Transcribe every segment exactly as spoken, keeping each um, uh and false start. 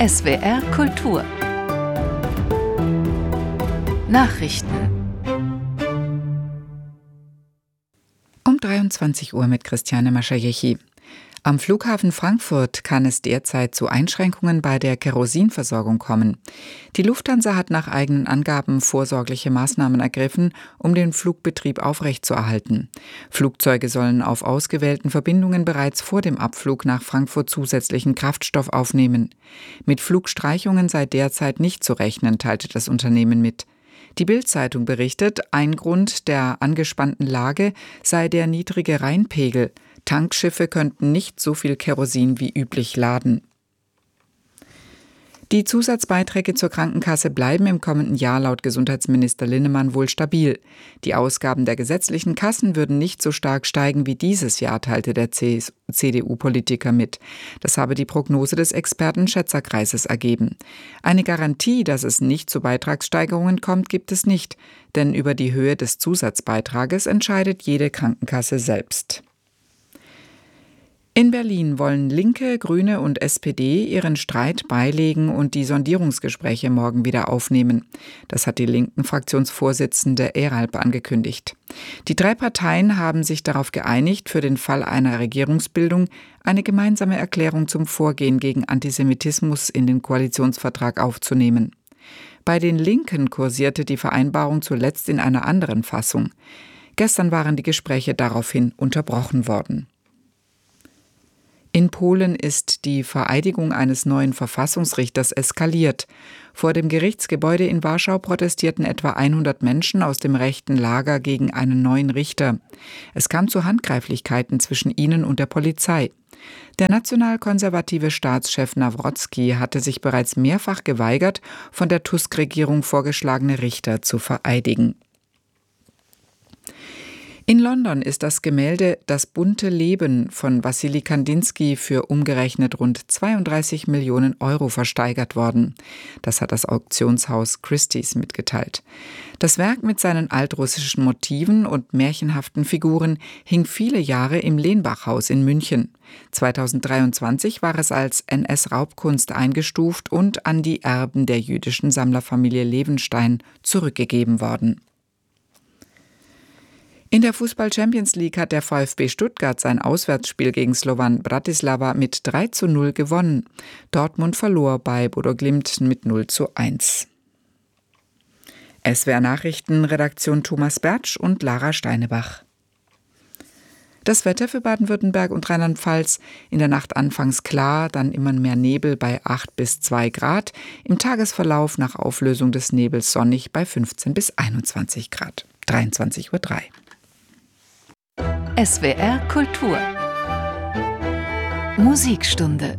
S W R Kultur Nachrichten um dreiundzwanzig Uhr mit Christiane Maschajechi. Am Flughafen Frankfurt kann es derzeit zu Einschränkungen bei der Kerosinversorgung kommen. Die Lufthansa hat nach eigenen Angaben vorsorgliche Maßnahmen ergriffen, um den Flugbetrieb aufrechtzuerhalten. Flugzeuge sollen auf ausgewählten Verbindungen bereits vor dem Abflug nach Frankfurt zusätzlichen Kraftstoff aufnehmen. Mit Flugstreichungen sei derzeit nicht zu rechnen, teilte das Unternehmen mit. Die Bild-Zeitung berichtet, ein Grund der angespannten Lage sei der niedrige Rheinpegel. Tankschiffe könnten nicht so viel Kerosin wie üblich laden. Die Zusatzbeiträge zur Krankenkasse bleiben im kommenden Jahr laut Gesundheitsminister Linnemann wohl stabil. Die Ausgaben der gesetzlichen Kassen würden nicht so stark steigen wie dieses Jahr, teilte der C D U-Politiker mit. Das habe die Prognose des Experten-Schätzerkreises ergeben. Eine Garantie, dass es nicht zu Beitragssteigerungen kommt, gibt es nicht, denn über die Höhe des Zusatzbeitrages entscheidet jede Krankenkasse selbst. In Berlin wollen Linke, Grüne und S P D ihren Streit beilegen und die Sondierungsgespräche morgen wieder aufnehmen. Das hat die Linken-Fraktionsvorsitzende Eralp angekündigt. Die drei Parteien haben sich darauf geeinigt, für den Fall einer Regierungsbildung eine gemeinsame Erklärung zum Vorgehen gegen Antisemitismus in den Koalitionsvertrag aufzunehmen. Bei den Linken kursierte die Vereinbarung zuletzt in einer anderen Fassung. Gestern waren die Gespräche daraufhin unterbrochen worden. In Polen ist die Vereidigung eines neuen Verfassungsrichters eskaliert. Vor dem Gerichtsgebäude in Warschau protestierten etwa hundert Menschen aus dem rechten Lager gegen einen neuen Richter. Es kam zu Handgreiflichkeiten zwischen ihnen und der Polizei. Der nationalkonservative Staatschef Nawrocki hatte sich bereits mehrfach geweigert, von der Tusk-Regierung vorgeschlagene Richter zu vereidigen. In London ist das Gemälde »Das bunte Leben« von Wassily Kandinsky für umgerechnet rund zweiunddreißig Millionen Euro versteigert worden. Das hat das Auktionshaus Christie's mitgeteilt. Das Werk mit seinen altrussischen Motiven und märchenhaften Figuren hing viele Jahre im Lenbachhaus in München. zweitausenddreiundzwanzig war es als N S-Raubkunst eingestuft und an die Erben der jüdischen Sammlerfamilie Levenstein zurückgegeben worden. In der Fußball-Champions League hat der VfB Stuttgart sein Auswärtsspiel gegen Slovan Bratislava mit drei zu null gewonnen. Dortmund verlor bei Bodo Glimt mit null zu eins. S W R Nachrichten, Redaktion Thomas Bertsch und Lara Steinebach. Das Wetter für Baden-Württemberg und Rheinland-Pfalz: in der Nacht anfangs klar, dann immer mehr Nebel bei acht bis zwei Grad, im Tagesverlauf nach Auflösung des Nebels sonnig bei fünfzehn bis einundzwanzig Grad. dreiundzwanzig Uhr drei. S W R Kultur Musikstunde.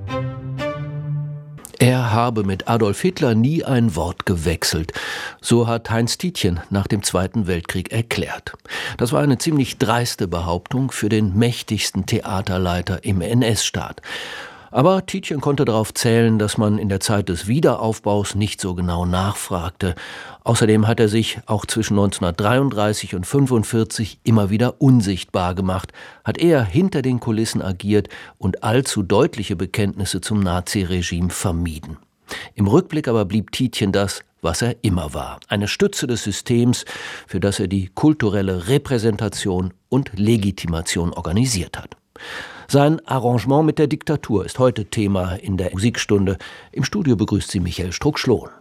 Er habe mit Adolf Hitler nie ein Wort gewechselt. So hat Heinz Tietjen nach dem Zweiten Weltkrieg erklärt. Das war eine ziemlich dreiste Behauptung für den mächtigsten Theaterleiter im N S-Staat. Aber Tietjen konnte darauf zählen, dass man in der Zeit des Wiederaufbaus nicht so genau nachfragte. Außerdem hat er sich auch zwischen neunzehnhundertdreiunddreißig und fünfundvierzig immer wieder unsichtbar gemacht, hat eher hinter den Kulissen agiert und allzu deutliche Bekenntnisse zum Naziregime vermieden. Im Rückblick aber blieb Tietjen das, was er immer war: eine Stütze des Systems, für das er die kulturelle Repräsentation und Legitimation organisiert hat. Sein Arrangement mit der Diktatur ist heute Thema in der Musikstunde. Im Studio begrüßt sie Michael Struck-Schlohn.